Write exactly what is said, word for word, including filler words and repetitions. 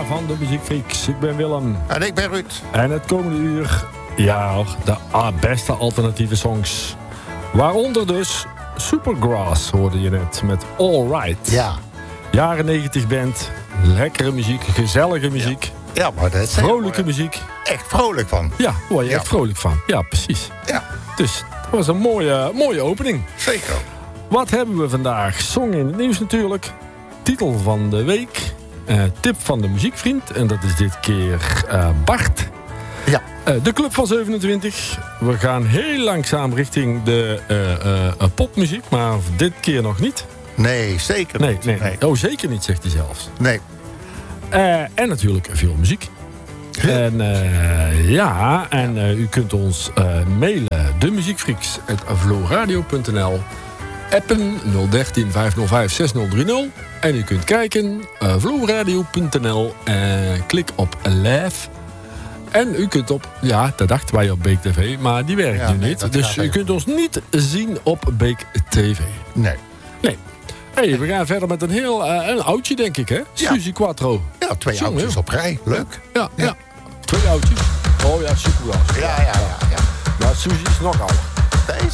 van de Muziekfreaks. Ik ben Willem. En ik ben Ruud. En het komende uur, ja, de beste alternatieve songs. Waaronder dus Supergrass, hoorde je net, met All Right. Ja. Jaren negentig band, lekkere muziek, gezellige muziek. Ja, ja maar dat is vrolijke muziek. Echt vrolijk van. Ja, daar word je ja. echt vrolijk van. Ja, precies. Ja. Dus dat was een mooie, mooie opening. Zeker. Wat hebben we vandaag? Song in het nieuws natuurlijk. Titel van de week. Uh, tip van de muziekvriend. En dat is dit keer uh, Bart. Ja. Uh, de Club van zevenentwintig. We gaan heel langzaam richting de uh, uh, popmuziek. Maar dit keer nog niet. Nee, zeker nee, niet. Nee. nee. Oh, zeker niet, zegt hij zelfs. Nee. Uh, en natuurlijk veel muziek. Ja. En uh, ja, en uh, u kunt ons uh, mailen. de muziekfreaks at vloradio punt n l. Appen nul een drie vijf nul vijf zes nul drie nul. En u kunt kijken uh, vloradio punt n l. Uh, klik op live. En u kunt op, ja, dat dachten wij op Beek T V, maar die werkt ja, nu nee, niet. Dus u kunt ons niet zien op Beek T V. Nee. Nee. Hey, we gaan verder met een heel uh, een oudje, denk ik, hè? Ja. Suzy Quattro. Ja, twee Zong, oudjes op rij. Leuk. Ja, ja. ja. Twee oudjes. Oh ja, Supergrass. Ja, ja, ja. ja. Maar Suzy is nog ouder.